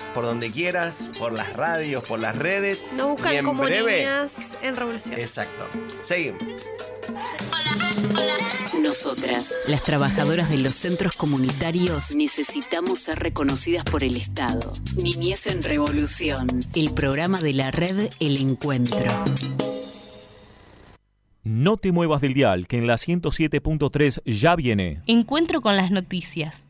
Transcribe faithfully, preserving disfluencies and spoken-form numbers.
por donde quieras, por las radios, por las redes. Nos buscan y en como breve... niñas en revolución. Exacto. Seguimos. Nosotras, las trabajadoras de los centros comunitarios, necesitamos ser reconocidas por el Estado. Niñez en Revolución, el programa de la red El Encuentro. No te muevas del dial, que en la ciento siete punto tres ya viene Encuentro con las noticias.